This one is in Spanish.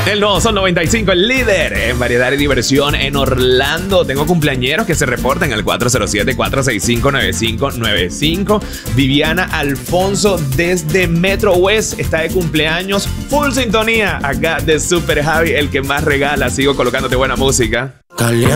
El nuevo Sol 95, el líder en variedad y diversión en Orlando. Tengo cumpleañeros que se reportan al 407-465-9595. Viviana Alfonso desde Metro West está de cumpleaños. Full sintonía acá de Super Javi, el que más regala. Sigo colocándote buena música.